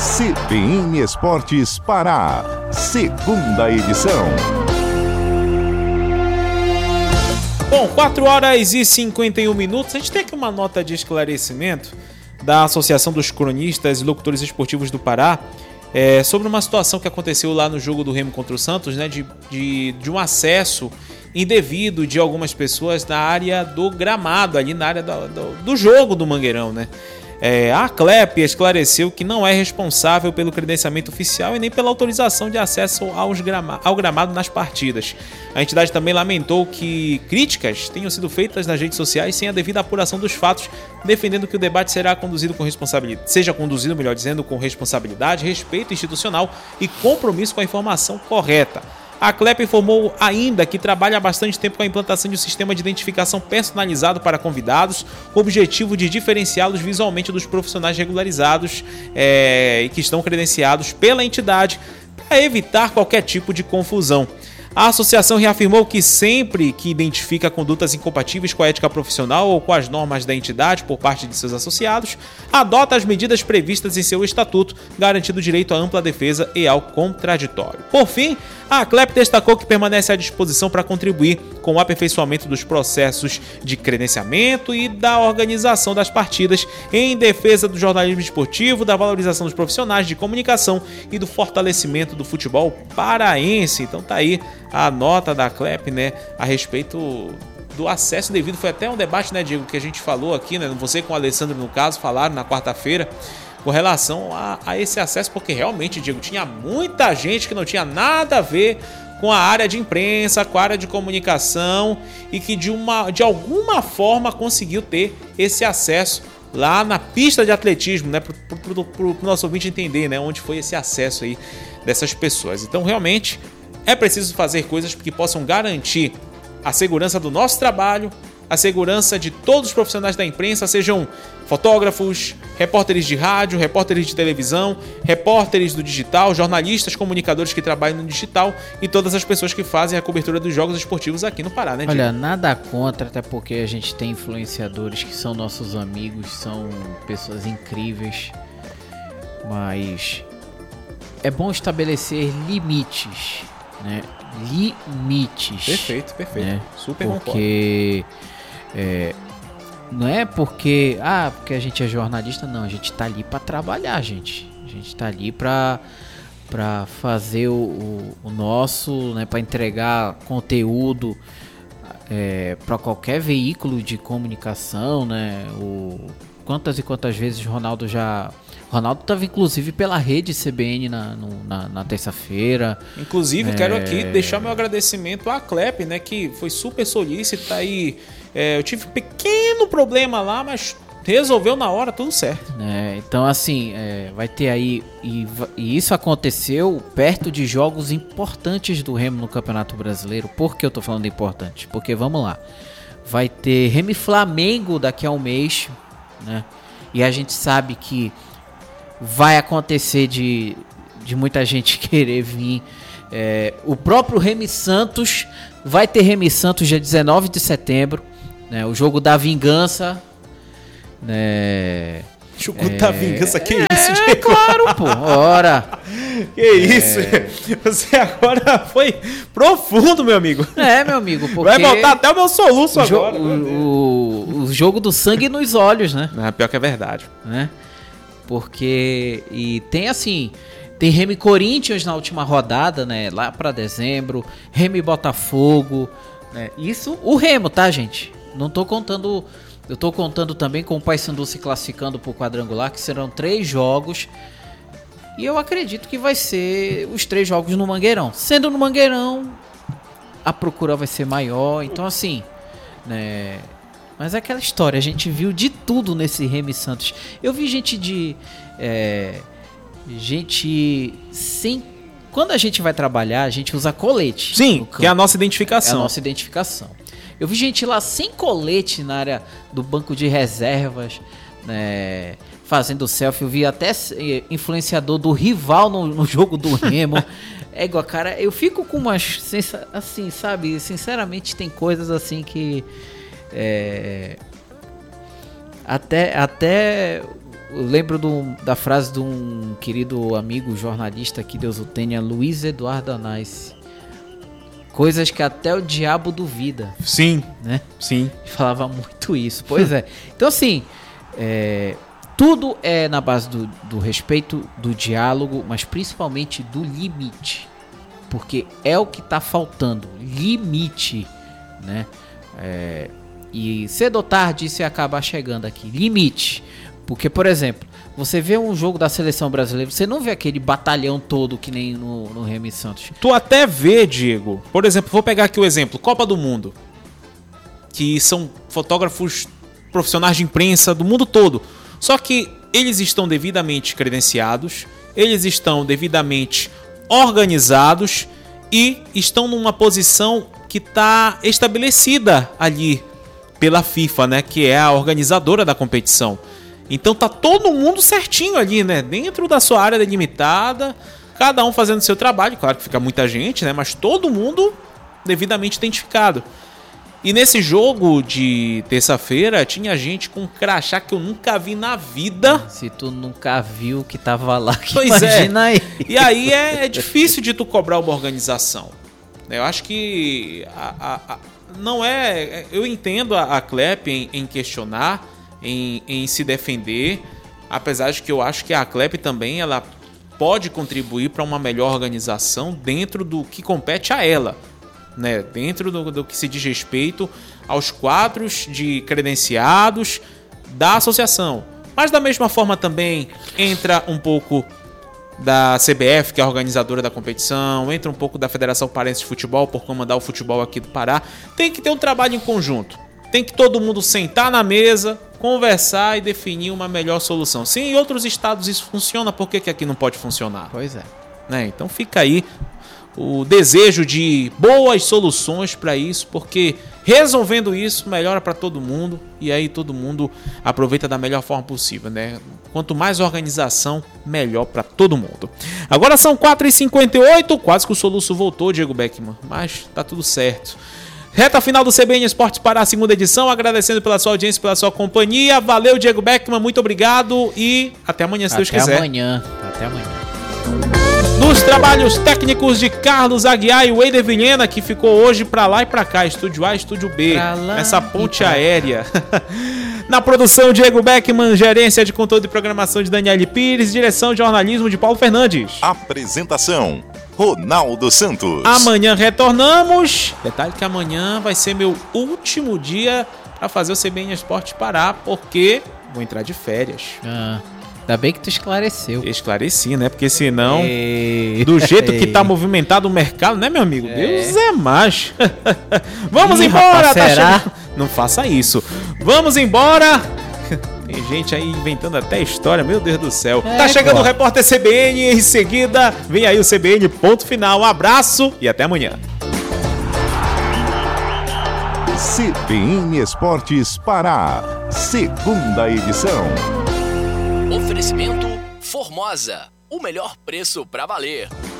CBN Esportes Pará, segunda edição. Bom, 4h51. A gente tem aqui uma nota de esclarecimento da Associação dos Cronistas e Locutores Esportivos do Pará sobre uma situação que aconteceu lá no jogo do Remo contra o Santos, né, de um acesso indevido de algumas pessoas na área do gramado, ali na área do jogo do Mangueirão, né? A CLEP esclareceu que não é responsável pelo credenciamento oficial e nem pela autorização de acesso ao gramado nas partidas. A entidade também lamentou que críticas tenham sido feitas nas redes sociais sem a devida apuração dos fatos, defendendo que o debate seja conduzido com responsabilidade, respeito institucional e compromisso com a informação correta. A CLEP informou ainda que trabalha há bastante tempo com a implantação de um sistema de identificação personalizado para convidados, com o objetivo de diferenciá-los visualmente dos profissionais regularizados e que estão credenciados pela entidade para evitar qualquer tipo de confusão. A associação reafirmou que sempre que identifica condutas incompatíveis com a ética profissional ou com as normas da entidade por parte de seus associados, adota as medidas previstas em seu estatuto, garantindo o direito à ampla defesa e ao contraditório. Por fim, a CLEP destacou que permanece à disposição para contribuir com o aperfeiçoamento dos processos de credenciamento e da organização das partidas em defesa do jornalismo esportivo, da valorização dos profissionais de comunicação e do fortalecimento do futebol paraense. Então tá aí a nota da CLEP, né, a respeito do acesso devido. Foi até um debate, né, Diego, que a gente falou aqui, né, você com o Alessandro, no caso, falaram na quarta-feira com relação a esse acesso, porque realmente, Diego, tinha muita gente que não tinha nada a ver com a área de imprensa, com a área de comunicação e que de alguma forma conseguiu ter esse acesso lá na pista de atletismo, né, pro nosso ouvinte entender, né, onde foi esse acesso aí dessas pessoas. Então, realmente, é preciso fazer coisas que possam garantir a segurança do nosso trabalho, a segurança de todos os profissionais da imprensa, sejam fotógrafos, repórteres de rádio, repórteres de televisão, repórteres do digital, jornalistas, comunicadores que trabalham no digital e todas as pessoas que fazem a cobertura dos jogos esportivos aqui no Pará, né, Diego? Olha, nada contra, até porque a gente tem influenciadores que são nossos amigos, são pessoas incríveis, mas é bom estabelecer limites, né? Limites. Perfeito. Né? Super porque não é porque a gente é jornalista, não. A gente tá ali para trabalhar, gente. A gente tá ali para fazer o nosso, né? Para entregar conteúdo para qualquer veículo de comunicação, né? Quantas e quantas vezes Ronaldo estava inclusive pela rede CBN na terça-feira. Inclusive, quero aqui deixar meu agradecimento à CLEP, né, que foi super solícita e eu tive um pequeno problema lá, mas resolveu na hora, tudo certo. Então, assim, vai ter aí, e isso aconteceu perto de jogos importantes do Remo no Campeonato Brasileiro. Por que eu tô falando importante? Porque, vamos lá, vai ter Remo e Flamengo daqui a um mês, né? E a gente sabe que vai acontecer de muita gente querer vir. O próprio Remo Santos, vai ter Remo Santos dia 19 de setembro, né? O jogo da vingança, né? Jogo da vingança, que isso, Diego? Claro, pô, ora. Que isso, você agora foi profundo, meu amigo. Meu amigo, porque vai voltar até o meu soluço agora. O jogo do sangue nos olhos, né? Pior que é verdade. Né? Porque, e tem assim, tem Remo e Corinthians na última rodada, né? Lá pra dezembro, Remo e Botafogo, né? Isso, o Remo, tá, gente? Não tô contando, eu tô contando também com o Paysandu se classificando pro quadrangular, que serão 3 jogos. E eu acredito que vai ser os 3 jogos no Mangueirão. Sendo no Mangueirão, a procura vai ser maior, então assim, né? Mas é aquela história, a gente viu de tudo nesse Remo Santos. Eu vi gente gente sem... Quando a gente vai trabalhar, a gente usa colete. Sim, que é a nossa identificação. É a nossa identificação. Eu vi gente lá sem colete na área do banco de reservas, né, fazendo selfie. Eu vi até influenciador do rival no jogo do Remo. Igual, cara, eu fico com umas... Assim, sabe? Sinceramente, tem coisas assim que... Até lembro da frase de um querido amigo jornalista, que Deus o tenha, Luiz Eduardo Anais. Coisas que até o diabo duvida. Sim, né? Sim. Falava muito isso. Pois é. Então, assim, tudo é na base do respeito, do diálogo, mas principalmente do limite. Porque é o que está faltando. Limite, né? E cedo ou tarde isso ia acabar chegando aqui. Limite. Porque, por exemplo, você vê um jogo da seleção brasileira, você não vê aquele batalhão todo que nem no Remy Santos. Tu até vê, Diego. Por exemplo, vou pegar aqui o exemplo, Copa do Mundo. Que são fotógrafos profissionais de imprensa do mundo todo. Só que eles estão devidamente credenciados, eles estão devidamente organizados e estão numa posição que está estabelecida ali pela FIFA, né? Que é a organizadora da competição. Então tá todo mundo certinho ali, né? Dentro da sua área delimitada, cada um fazendo seu trabalho. Claro que fica muita gente, né? Mas todo mundo devidamente identificado. E nesse jogo de terça-feira tinha gente com crachá que eu nunca vi na vida. Se tu nunca viu que tava lá, que pois imagina aí. E aí é difícil de tu cobrar uma organização. Eu acho que não é... Eu entendo a CLEP em questionar, em se defender, apesar de que eu acho que a CLEP também ela pode contribuir para uma melhor organização dentro do que compete a ela, né? Dentro do que se diz respeito aos quadros de credenciados da associação. Mas da mesma forma também entra um pouco da CBF, que é a organizadora da competição, entra um pouco da Federação Paraense de Futebol, por comandar o futebol aqui do Pará. Tem que ter um trabalho em conjunto. Tem que todo mundo sentar na mesa, conversar e definir uma melhor solução. Se em outros estados isso funciona, por que aqui não pode funcionar? Pois é. Né? Então fica aí o desejo de boas soluções para isso, porque resolvendo isso melhora para todo mundo e aí todo mundo aproveita da melhor forma possível, né? Quanto mais organização, melhor para todo mundo. Agora são 4h58, quase que o soluço voltou, Diego Beckman, mas tá tudo certo. Reta final do CBN Esportes Pará, a segunda edição, agradecendo pela sua audiência, pela sua companhia. Valeu, Diego Beckman, muito obrigado e até amanhã, se Deus quiser. Até amanhã. Nos trabalhos técnicos de Carlos Aguiar e Weider Vilhena, que ficou hoje pra lá e pra cá, estúdio A, estúdio B, essa ponte aérea. Na produção, Diego Beckman, gerência de conteúdo e programação de Daniele Pires, direção de jornalismo de Paulo Fernandes. Apresentação, Ronaldo Santos. Amanhã retornamos. Detalhe que amanhã vai ser meu último dia pra fazer o CBN Esporte Pará, porque vou entrar de férias. Ainda bem que tu esclareceu. Esclareci, né? Porque senão, do jeito que tá movimentado o mercado, né, meu amigo? Deus é mais. Vamos embora, rapaz, será? Não faça isso. Vamos embora. Tem gente aí inventando até história, meu Deus do céu. Tá chegando o repórter CBN, em seguida vem aí o CBN ponto final. Um abraço e até amanhã. CBN Esportes Pará, segunda edição. Oferecimento Formosa, o melhor preço pra valer.